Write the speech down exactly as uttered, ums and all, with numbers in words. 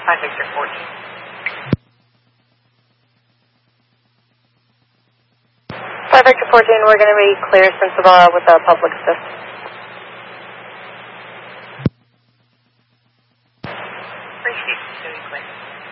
five Victor fourteen. five Victor fourteen, we're going to be clear sensible with the public assist. Appreciate you doing quick.